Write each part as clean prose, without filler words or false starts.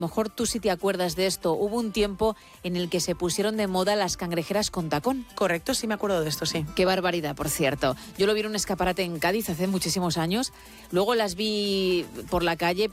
mejor tú sí te acuerdas de esto. Hubo un tiempo en el que se pusieron de moda las cangrejeras con tacón. Correcto, sí me acuerdo de esto, sí. Qué barbaridad, por cierto. Yo lo vi en un escaparate en Cádiz hace muchísimos años. Luego las vi por la calle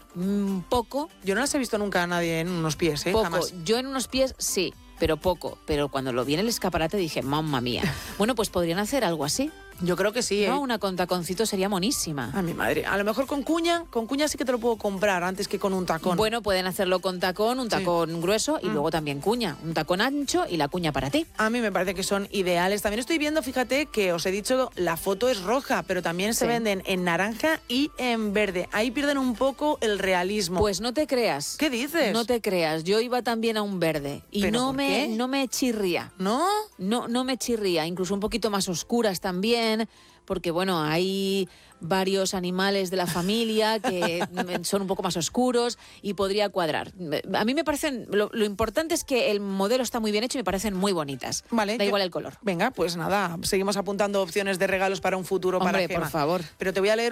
poco. Yo no las he visto nunca a nadie en unos pies, Poco. Jamás. Yo en unos pies sí, pero poco. Pero cuando lo vi en el escaparate dije, mamma mía. Bueno, pues podrían hacer algo así. Yo creo que sí, No, una con taconcito sería monísima. A mi madre. A lo mejor con cuña sí que te lo puedo comprar antes que con un tacón. Bueno, pueden hacerlo con tacón, un tacón grueso y luego también cuña. Un tacón ancho y la cuña para ti. A mí me parece que son ideales. También estoy viendo, fíjate, que os he dicho, la foto es roja, pero también se venden en naranja y en verde. Ahí pierden un poco el realismo. Pues no te creas. ¿Qué dices? No te creas. Yo iba también a un verde y ¿Pero no por qué? no me chirría. ¿No? No me chirría. Incluso un poquito más oscuras también, porque bueno, hay varios animales de la familia que son un poco más oscuros y podría cuadrar. A mí me parecen, lo importante es que el modelo está muy bien hecho y me parecen muy bonitas. Vale. Da igual el color. Venga, pues nada, seguimos apuntando opciones de regalos para un futuro para Gemma. Por favor. Pero te voy a leer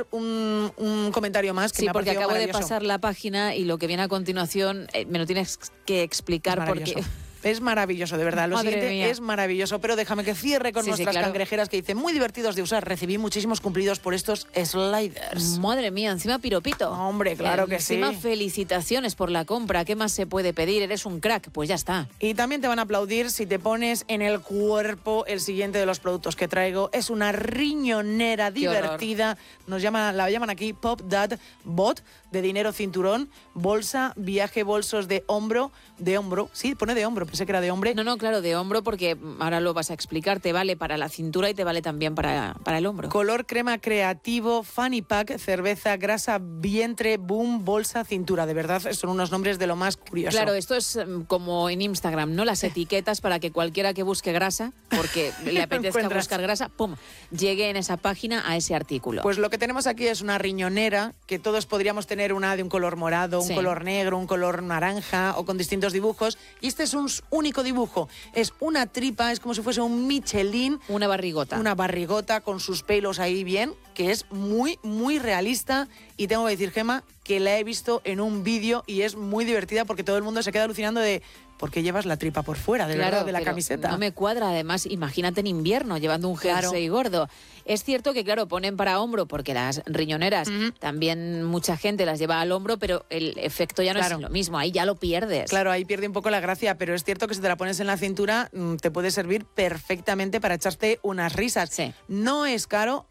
un comentario más que Sí, me ha porque parecido acabo de maravilloso. pasar la página y lo que viene a continuación me lo tienes que explicar porque... Es maravilloso, de verdad. Lo Madre siguiente mía. es maravilloso, pero déjame que cierre con Sí, nuestras claro. cangrejeras que dice muy divertidos de usar. Recibí muchísimos cumplidos por estos sliders. Madre mía, encima piropito. Hombre, claro que sí. Encima felicitaciones por la compra. ¿Qué más se puede pedir? Eres un crack. Pues ya está. Y también te van a aplaudir si te pones en el cuerpo el siguiente de los productos que traigo. Es una riñonera divertida. La llaman aquí Pop Dad Bot, de dinero cinturón, bolsa, viaje, bolsos de hombro. Sí, pone de hombro, pensé que era de hombre. No, claro, de hombro, porque ahora lo vas a explicar. Te vale para la cintura y te vale también para el hombro. Color crema creativo, fanny pack, cerveza, grasa, vientre, boom, bolsa, cintura. De verdad, son unos nombres de lo más curioso. Claro, esto es como en Instagram, ¿no? Las etiquetas para que cualquiera que busque grasa, porque le apetezca buscar grasa, ¡pum!, llegue en esa página a ese artículo. Pues lo que tenemos aquí es una riñonera, que todos podríamos tener una de un color morado, un color negro, un color naranja o con distintos dibujos. Y este es un único dibujo. Es una tripa, es como si fuese un Michelin. Una barrigota. Una barrigota con sus pelos ahí bien, que es muy, muy realista. Y tengo que decir, Gemma, que la he visto en un vídeo y es muy divertida porque todo el mundo se queda alucinando de ¿por qué llevas la tripa por fuera, de verdad, de la camiseta? No me cuadra, además, imagínate en invierno llevando un jersey gordo. Es cierto que, claro, ponen para hombro porque las riñoneras también mucha gente las lleva al hombro, pero el efecto ya no es lo mismo, ahí ya lo pierdes. Claro, ahí pierde un poco la gracia, pero es cierto que si te la pones en la cintura te puede servir perfectamente para echarte unas risas. Sí. No es caro,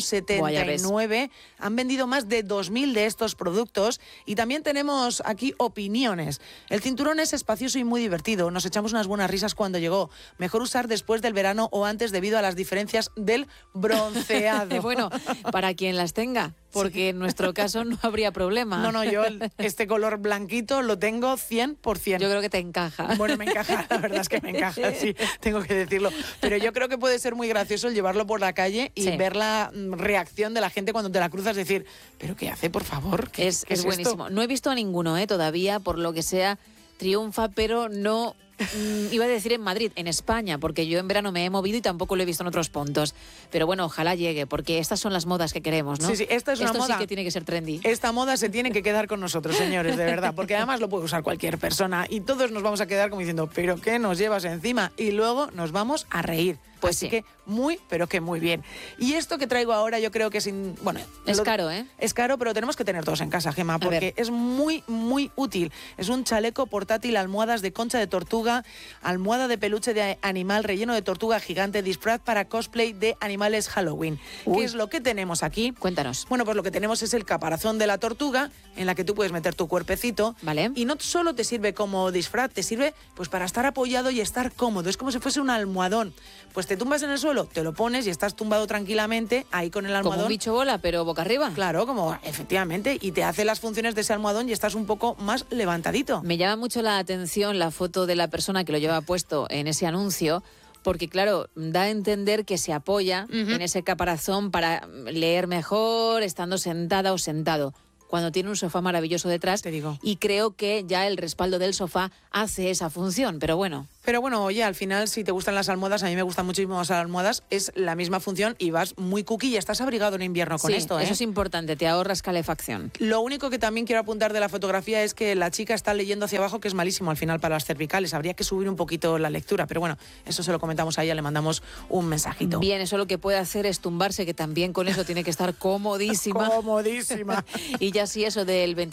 8,79. Han vendido más de 2.000 de estos productos y también tenemos aquí opiniones. El cinturón es espacioso y muy divertido. Nos echamos unas buenas risas cuando llegó. Mejor usar después del verano o antes debido a las diferencias del bronceado. Bueno, para quien las tenga, porque en nuestro caso no habría problema. No, yo este color blanquito lo tengo 100%. Yo creo que te encaja. Bueno, me encaja, la verdad es que me encaja, sí, tengo que decirlo. Pero yo creo que puede ser muy gracioso el llevarlo por la calle y ver la reacción de la gente cuando te la cruzas, decir, ¿pero qué hace, por favor? ¿Qué Es es buenísimo. esto? No he visto a ninguno todavía, por lo que sea, triunfa, pero no... iba a decir en Madrid, en España, porque yo en verano me he movido y tampoco lo he visto en otros puntos. Pero bueno, ojalá llegue, porque estas son las modas que queremos, ¿no? Sí, esta es una moda. Esto sí que tiene que ser trendy. Esta moda se tiene que quedar con nosotros, señores, de verdad, porque además lo puede usar cualquier persona y todos nos vamos a quedar como diciendo, ¿pero qué nos llevas encima? Y luego nos vamos a reír. Pues Así sí. que pero que muy bien. Y esto que traigo ahora yo creo que es caro, ¿eh? Es caro, pero tenemos que tener todos en casa, Gemma, porque es muy, muy útil. Es un chaleco portátil, almohadas de concha de tortuga, almohada de peluche de animal relleno de tortuga gigante, disfraz para cosplay de animales Halloween. ¿Qué es lo que tenemos aquí? Cuéntanos. Bueno, pues lo que tenemos es el caparazón de la tortuga, en la que tú puedes meter tu cuerpecito. Vale. Y no solo te sirve como disfraz, te sirve pues para estar apoyado y estar cómodo. Es como si fuese un almohadón. Pues te tumbas en el suelo, te lo pones y estás tumbado tranquilamente ahí con el almohadón. Como un bicho bola, pero boca arriba. Claro, como efectivamente, y te hace las funciones de ese almohadón y estás un poco más levantadito. Me llama mucho la atención la foto de la persona que lo lleva puesto en ese anuncio, porque claro, da a entender que se apoya en ese caparazón para leer mejor, estando sentada o sentado, cuando tiene un sofá maravilloso detrás. Te digo. Y creo que ya el respaldo del sofá hace esa función, pero bueno. Pero bueno, oye, al final, si te gustan las almohadas, a mí me gustan muchísimo las almohadas, es la misma función y vas muy cookie y estás abrigado en invierno con esto, ¿eh? Eso es importante, te ahorras calefacción. Lo único que también quiero apuntar de la fotografía es que la chica está leyendo hacia abajo, que es malísimo al final para las cervicales. Habría que subir un poquito la lectura, pero bueno, eso se lo comentamos a ella, le mandamos un mensajito. Bien, eso lo que puede hacer es tumbarse, que también con eso tiene que estar comodísima. Comodísima. Y ya sí, eso del